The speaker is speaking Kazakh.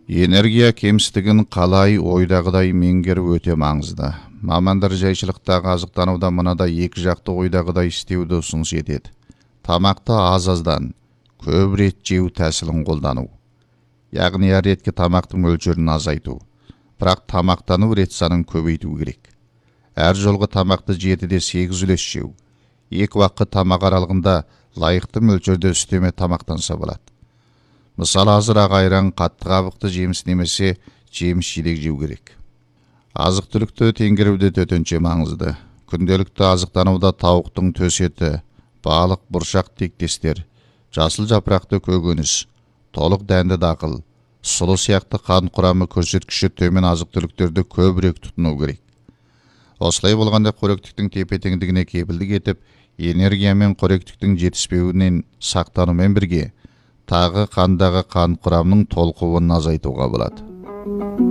Энергия кемістігін қалай ойдағыдай меңгеріп өте маңызды. Мамандар жайшылықтағы азықтануда мынадай екі жақты ойдағыдай істеуді ұсыныс етеді. Тамақты аз-аздан көп рет жеу тәсілін қолдану. Яғни әр ретке тамақтың мөлшерін азайту. Бірақ тамақтану рет санын көбейту керек. Әр жолғы тамақты 7-де 8 үлес жеу. Екі уақытқа тамақ аралығында лайықты мөлшерде үстеме тамақтанса болады. Мысалы, азырақ айран, қатты қабықты жеміс немесе жеміс жидек жеу керек. Азық-түлікті теңгеруде төтенше маңызды. Күнделікті азықтануда тауықтың төс еті, балық, бұршақ тектестер, жасыл жапырақты көкөніс, толық дәнді дақыл, сұлы сияқты қан құрамы көрсеткіші төмен азық-түліктерді көбірек тұтыну керек. Осылай болғанда қоректіктің тепе-теңдігіне кепілдік етіп, энергия мен қоректіктің жетіспеуінен сақтанумен бірге тағы қандағы қан құрамының толқуын азайтуға болады.